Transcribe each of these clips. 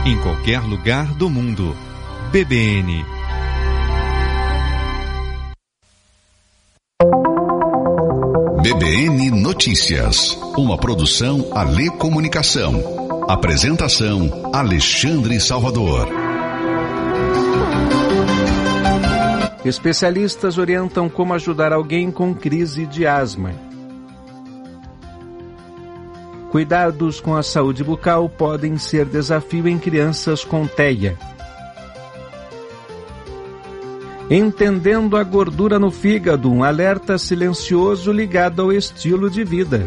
em qualquer lugar do mundo. BBN. BBN Notícias, uma produção Alê Comunicação. Apresentação Alexandre Salvador. Especialistas orientam como ajudar alguém com crise de asma. Cuidados com a saúde bucal podem ser desafio em crianças com TEA. Entendendo a gordura no fígado, um alerta silencioso ligado ao estilo de vida.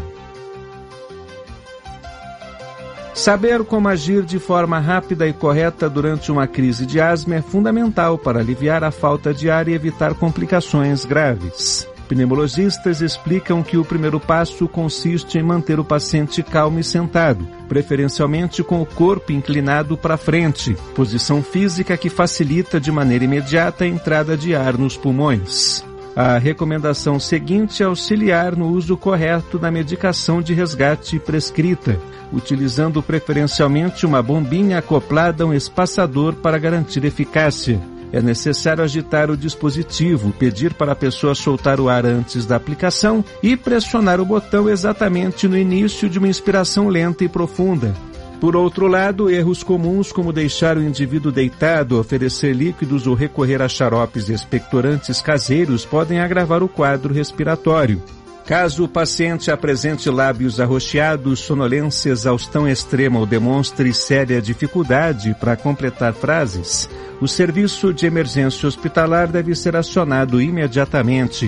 Saber como agir de forma rápida e correta durante uma crise de asma é fundamental para aliviar a falta de ar e evitar complicações graves. Pneumologistas explicam que o primeiro passo consiste em manter o paciente calmo e sentado, preferencialmente com o corpo inclinado para frente, posição física que facilita de maneira imediata a entrada de ar nos pulmões. A recomendação seguinte é auxiliar no uso correto da medicação de resgate prescrita, utilizando preferencialmente uma bombinha acoplada a um espaçador para garantir eficácia. É necessário agitar o dispositivo, pedir para a pessoa soltar o ar antes da aplicação e pressionar o botão exatamente no início de uma inspiração lenta e profunda. Por outro lado, erros comuns como deixar o indivíduo deitado, oferecer líquidos ou recorrer a xaropes expectorantes caseiros podem agravar o quadro respiratório. Caso o paciente apresente lábios arroxeados, sonolência, exaustão extrema ou demonstre séria dificuldade para completar frases, o serviço de emergência hospitalar deve ser acionado imediatamente.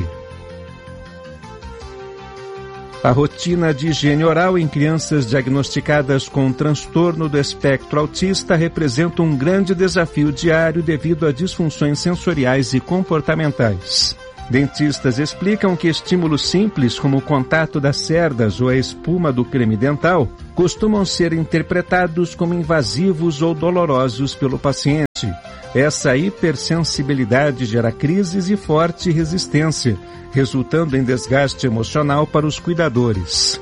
A rotina de higiene oral em crianças diagnosticadas com transtorno do espectro autista representa um grande desafio diário devido a disfunções sensoriais e comportamentais. Dentistas explicam que estímulos simples, como o contato das cerdas ou a espuma do creme dental, costumam ser interpretados como invasivos ou dolorosos pelo paciente. Essa hipersensibilidade gera crises e forte resistência, resultando em desgaste emocional para os cuidadores.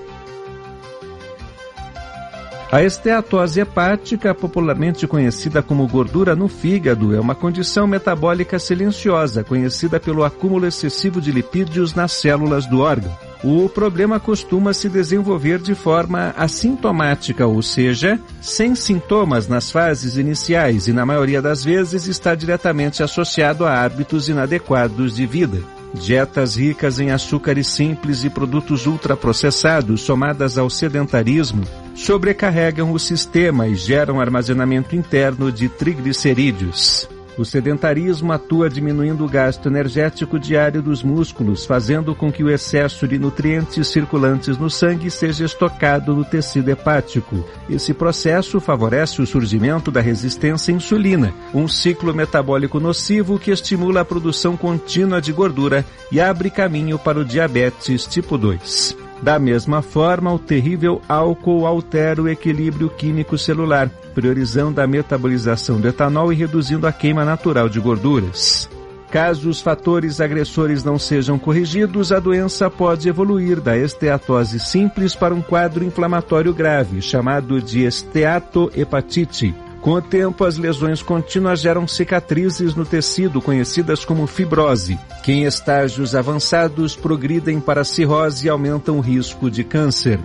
A esteatose hepática, popularmente conhecida como gordura no fígado, é uma condição metabólica silenciosa, conhecida pelo acúmulo excessivo de lipídios nas células do órgão. O problema costuma se desenvolver de forma assintomática, ou seja, sem sintomas nas fases iniciais e, na maioria das vezes, está diretamente associado a hábitos inadequados de vida. Dietas ricas em açúcares simples e produtos ultraprocessados, somadas ao sedentarismo, sobrecarregam o sistema e geram armazenamento interno de triglicerídeos. O sedentarismo atua diminuindo o gasto energético diário dos músculos, fazendo com que o excesso de nutrientes circulantes no sangue seja estocado no tecido hepático. Esse processo favorece o surgimento da resistência à insulina, um ciclo metabólico nocivo que estimula a produção contínua de gordura e abre caminho para o diabetes tipo 2. Da mesma forma, o terrível álcool altera o equilíbrio químico celular, priorizando a metabolização do etanol e reduzindo a queima natural de gorduras. Caso os fatores agressores não sejam corrigidos, a doença pode evoluir da esteatose simples para um quadro inflamatório grave, chamado de esteatohepatite. Com o tempo, as lesões contínuas geram cicatrizes no tecido, conhecidas como fibrose, que em estágios avançados progridem para a cirrose e aumentam o risco de câncer.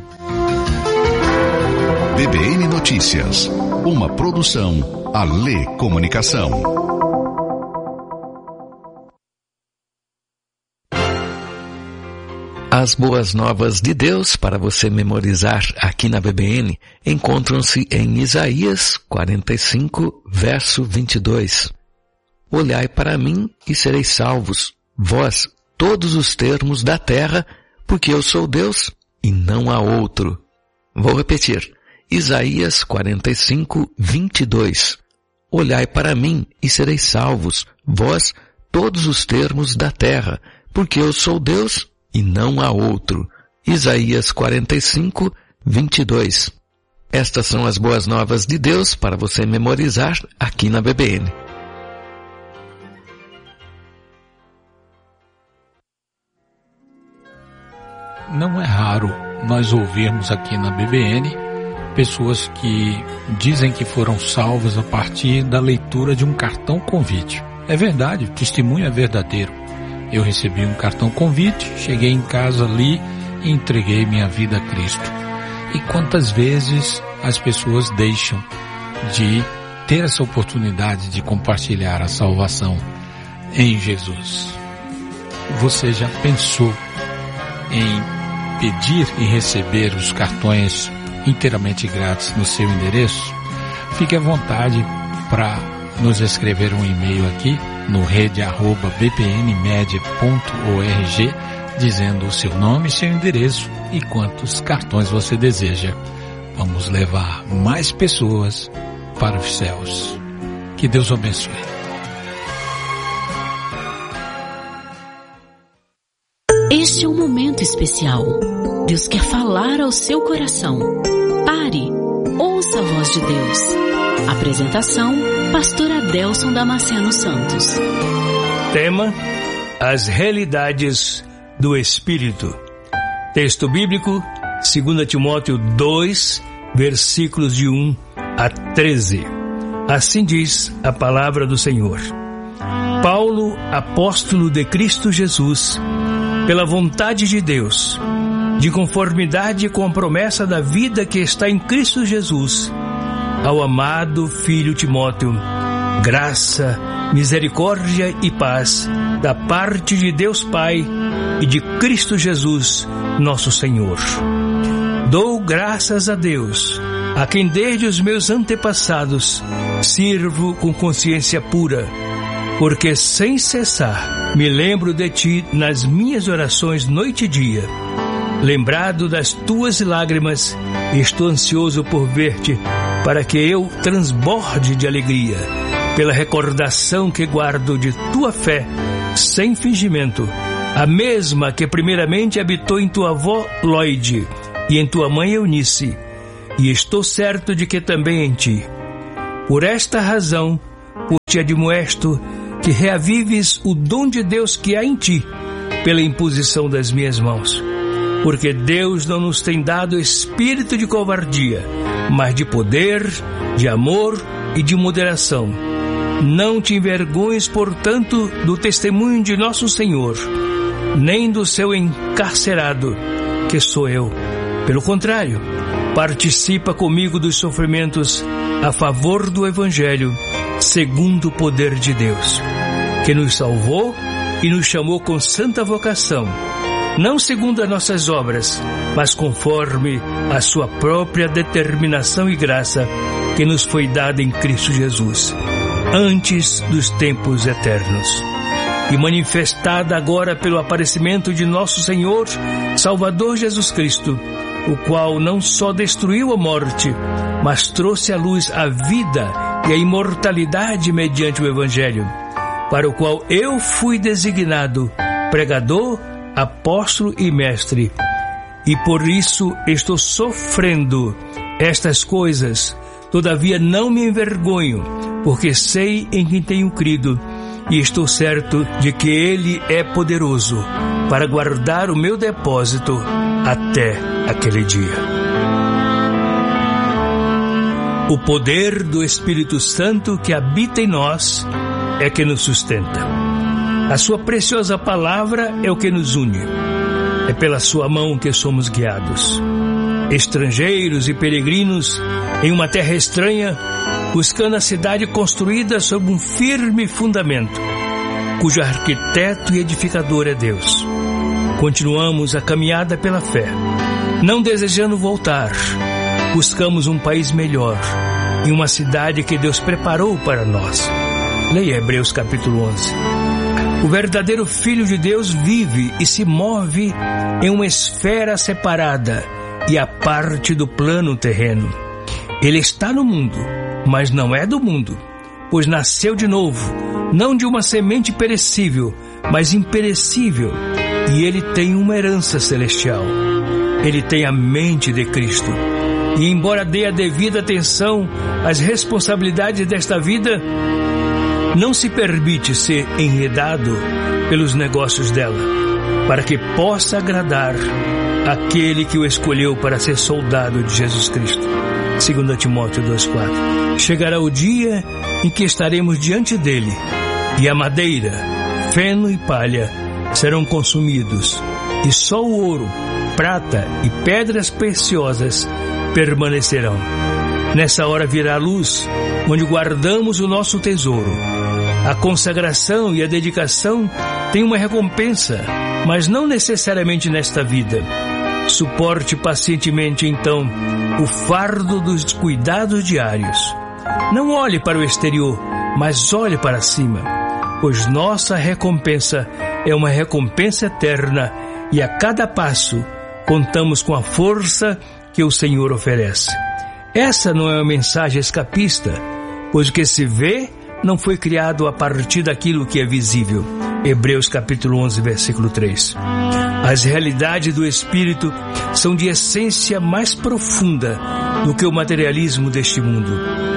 BBN Notícias, uma produção Alê Comunicação. As boas novas de Deus para você memorizar aqui na BBN encontram-se em Isaías 45, verso 22. Olhai para mim e sereis salvos, vós, todos os termos da terra, porque eu sou Deus e não há outro. Vou repetir. Isaías 45, 22. Olhai para mim e sereis salvos, vós, todos os termos da terra, porque eu sou Deus e não há outro. Isaías 45, 22. Estas são as boas novas de Deus para você memorizar aqui na BBN. Não é raro nós ouvirmos aqui na BBN pessoas que dizem que foram salvas a partir da leitura de um cartão convite. É verdade, o testemunho é verdadeiro. Eu recebi um cartão convite, cheguei em casa ali e entreguei minha vida a Cristo. E quantas vezes as pessoas deixam de ter essa oportunidade de compartilhar a salvação em Jesus? Você já pensou em pedir e receber os cartões inteiramente grátis no seu endereço? Fique à vontade para nos escrever um e-mail aqui no rede@bpnmedia.org dizendo o seu nome, seu endereço e quantos cartões você deseja. Vamos levar mais pessoas para os céus. Que Deus o abençoe. Este é um momento especial. Deus quer falar ao seu coração. Pare, ouça a voz de Deus. Apresentação, Pastor Adelson Damasceno Santos. Tema: as realidades do Espírito. Texto bíblico, 2 Timóteo 2, versículos de 1 a 13. Assim diz a palavra do Senhor. Paulo, apóstolo de Cristo Jesus, pela vontade de Deus, de conformidade com a promessa da vida que está em Cristo Jesus, ao amado filho Timóteo, graça, misericórdia e paz da parte de Deus Pai e de Cristo Jesus, nosso Senhor. Dou graças a Deus, a quem desde os meus antepassados sirvo com consciência pura, porque sem cessar me lembro de ti nas minhas orações noite e dia. Lembrado das tuas lágrimas, estou ansioso por ver-te, para que eu transborde de alegria, pela recordação que guardo de tua fé, sem fingimento, a mesma que primeiramente habitou em tua avó Loide e em tua mãe Eunice, e estou certo de que também em ti. Por esta razão, te admoesto que reavives o dom de Deus que há em ti, pela imposição das minhas mãos. Porque Deus não nos tem dado espírito de covardia, mas de poder, de amor e de moderação. Não te envergonhes, portanto, do testemunho de nosso Senhor, nem do seu encarcerado, que sou eu. Pelo contrário, participa comigo dos sofrimentos a favor do Evangelho, segundo o poder de Deus, que nos salvou e nos chamou com santa vocação, não segundo as nossas obras, mas conforme a sua própria determinação e graça, que nos foi dada em Cristo Jesus, antes dos tempos eternos, e manifestada agora pelo aparecimento de nosso Senhor, Salvador Jesus Cristo, o qual não só destruiu a morte, mas trouxe à luz a vida e a imortalidade mediante o Evangelho, para o qual eu fui designado pregador, apóstolo e mestre, e por isso estou sofrendo estas coisas. Todavia não me envergonho, porque sei em quem tenho crido, e estou certo de que Ele é poderoso para guardar o meu depósito até aquele dia. O poder do Espírito Santo que habita em nós é que nos sustenta. A sua preciosa palavra é o que nos une. É pela sua mão que somos guiados. Estrangeiros e peregrinos em uma terra estranha, buscando a cidade construída sobre um firme fundamento, cujo arquiteto e edificador é Deus. Continuamos a caminhada pela fé, não desejando voltar. Buscamos um país melhor e uma cidade que Deus preparou para nós. Leia Hebreus capítulo 11. O verdadeiro Filho de Deus vive e se move em uma esfera separada e à parte do plano terreno. Ele está no mundo, mas não é do mundo, pois nasceu de novo, não de uma semente perecível, mas imperecível, e ele tem uma herança celestial. Ele tem a mente de Cristo, e embora dê a devida atenção às responsabilidades desta vida, não se permite ser enredado pelos negócios dela, para que possa agradar aquele que o escolheu para ser soldado de Jesus Cristo. 2 Timóteo 2,4. Chegará o dia em que estaremos diante dele, e a madeira, feno e palha serão consumidos, e só o ouro, prata e pedras preciosas permanecerão. Nessa hora virá a luz, onde guardamos o nosso tesouro. A consagração e a dedicação têm uma recompensa, mas não necessariamente nesta vida. Suporte pacientemente, então, o fardo dos cuidados diários. Não olhe para o exterior, mas olhe para cima, pois nossa recompensa é uma recompensa eterna e a cada passo contamos com a força que o Senhor oferece. Essa não é uma mensagem escapista, pois o que se vê não foi criado a partir daquilo que é visível. Hebreus capítulo 11, versículo 3. As realidades do Espírito são de essência mais profunda do que o materialismo deste mundo.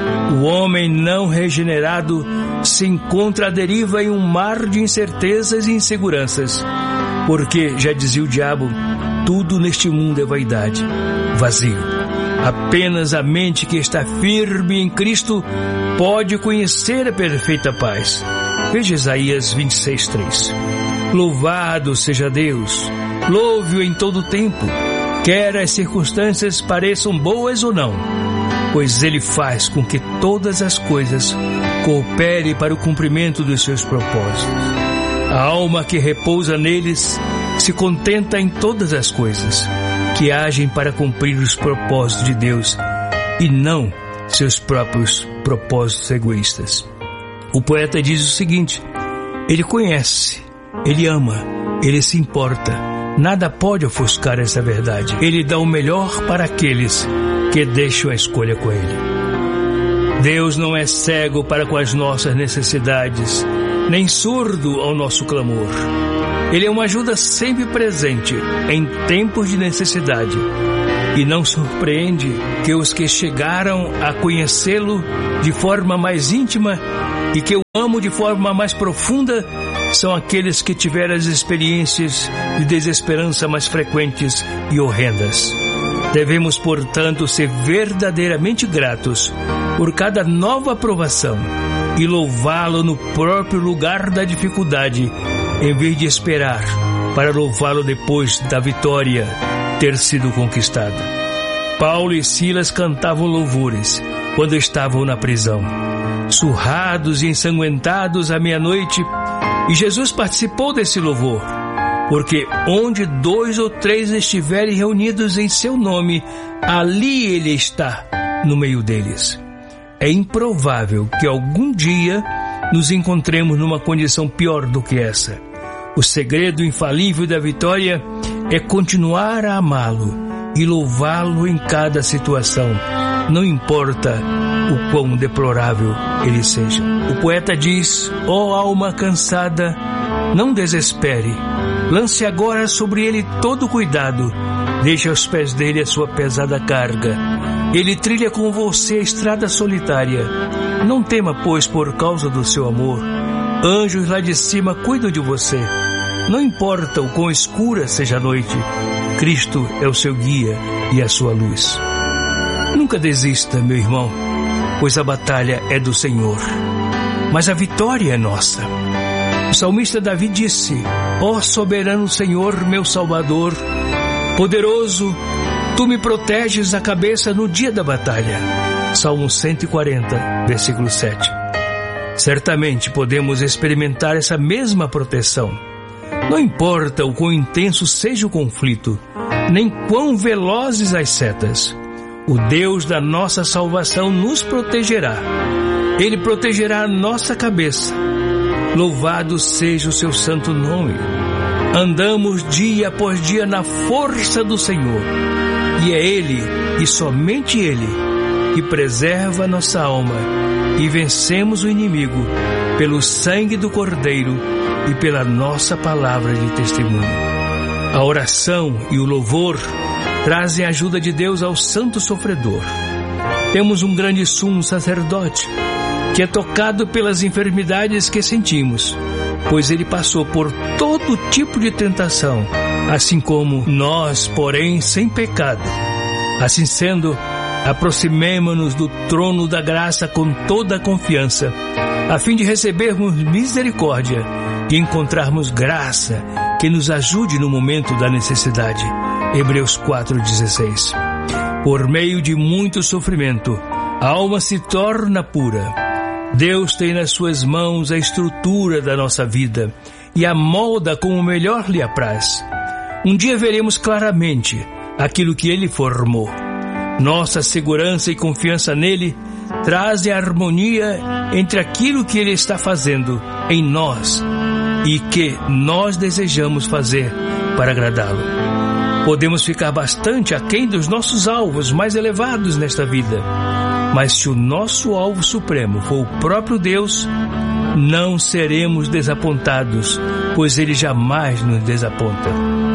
O homem não regenerado se encontra à deriva em um mar de incertezas e inseguranças, porque, já dizia o diabo, tudo neste mundo é vaidade, vazio. Apenas a mente que está firme em Cristo pode conhecer a perfeita paz. Veja Isaías 26:3. Louvado seja Deus, louve-o em todo o tempo, quer as circunstâncias pareçam boas ou não, pois Ele faz com que todas as coisas cooperem para o cumprimento dos seus propósitos. A alma que repousa neles se contenta em todas as coisas, que agem para cumprir os propósitos de Deus e não seus próprios propósitos egoístas. O poeta diz o seguinte: ele conhece, ele ama, ele se importa, nada pode ofuscar essa verdade. Ele dá o melhor para aqueles que deixam a escolha com ele. Deus não é cego para com as nossas necessidades, nem surdo ao nosso clamor. Ele é uma ajuda sempre presente em tempos de necessidade. E não surpreende que os que chegaram a conhecê-lo de forma mais íntima e que o amam de forma mais profunda são aqueles que tiveram as experiências de desesperança mais frequentes e horrendas. Devemos, portanto, ser verdadeiramente gratos por cada nova aprovação e louvá-lo no próprio lugar da dificuldade, em vez de esperar para louvá-lo depois da vitória ter sido conquistada. Paulo e Silas cantavam louvores quando estavam na prisão, surrados e ensanguentados à meia-noite, e Jesus participou desse louvor, porque onde 2 ou 3 estiverem reunidos em seu nome, ali ele está no meio deles. É improvável que algum dia nos encontremos numa condição pior do que essa. O segredo infalível da vitória é continuar a amá-lo e louvá-lo em cada situação, não importa o quão deplorável ele seja. O poeta diz: ó alma cansada, não desespere, lance agora sobre ele todo o cuidado, deixe aos pés dele a sua pesada carga. Ele trilha com você a estrada solitária. Não tema, pois, por causa do seu amor. Anjos lá de cima cuidam de você. Não importa o quão escura seja a noite, Cristo é o seu guia e a sua luz. Nunca desista, meu irmão, pois a batalha é do Senhor, mas a vitória é nossa. O salmista Davi disse: ó soberano Senhor, meu Salvador, poderoso, tu me proteges a cabeça no dia da batalha. Salmo 140, versículo 7. Certamente podemos experimentar essa mesma proteção. Não importa o quão intenso seja o conflito, nem quão velozes as setas, o Deus da nossa salvação nos protegerá. Ele protegerá a nossa cabeça. Louvado seja o seu santo nome. Andamos dia após dia na força do Senhor, e é Ele, e somente Ele, que preserva nossa alma, e vencemos o inimigo pelo sangue do Cordeiro e pela nossa palavra de testemunho. A oração e o louvor trazem a ajuda de Deus ao santo sofredor. Temos um grande sumo sacerdote que é tocado pelas enfermidades que sentimos, pois ele passou por todo tipo de tentação, assim como nós, porém sem pecado. Assim sendo, Aproximemo-nos do trono da graça com toda a confiança, a fim de recebermos misericórdia e encontrarmos graça que nos ajude no momento da necessidade. Hebreus 4,16. Por meio de muito sofrimento, a alma se torna pura. Deus tem nas suas mãos a estrutura da nossa vida e a molda como melhor lhe apraz. Um dia veremos claramente aquilo que Ele formou. Nossa segurança e confiança nele trazem a harmonia entre aquilo que Ele está fazendo em nós e que nós desejamos fazer para agradá-lo. Podemos ficar bastante aquém dos nossos alvos mais elevados nesta vida, mas se o nosso alvo supremo for o próprio Deus, não seremos desapontados, pois Ele jamais nos desaponta.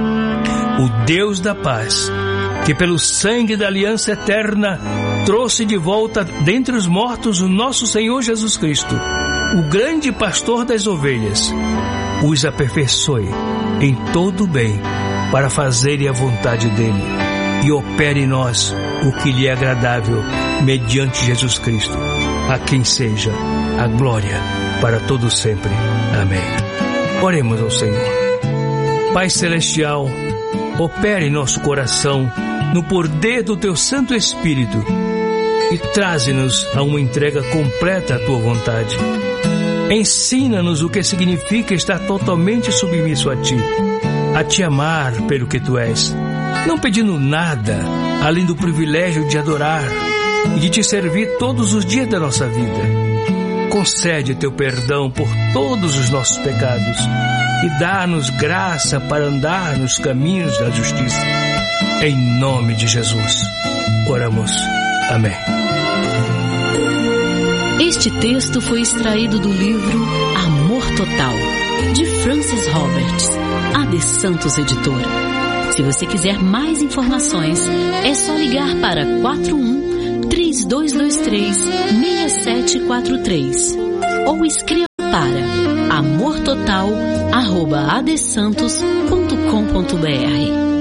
O Deus da paz, que pelo sangue da aliança eterna trouxe de volta dentre os mortos o nosso Senhor Jesus Cristo, o grande pastor das ovelhas, os aperfeiçoe em todo o bem para fazerem a vontade dele e opere em nós o que lhe é agradável mediante Jesus Cristo, a quem seja a glória para todo sempre. Amém. Oremos ao Senhor. Pai Celestial, opere em nosso coração no poder do Teu Santo Espírito e traze-nos a uma entrega completa à Tua vontade. Ensina-nos o que significa estar totalmente submisso a Te amar pelo que Tu és, não pedindo nada além do privilégio de adorar e de Te servir todos os dias da nossa vida. Concede Teu perdão por todos os nossos pecados e dá-nos graça para andar nos caminhos da justiça. Em nome de Jesus, oramos. Amém. Este texto foi extraído do livro Amor Total, de Francis Roberts, AD Santos Editora. Se você quiser mais informações, é só ligar para 41-3223-6743 ou escreva para amortotal@adsantos.com.br.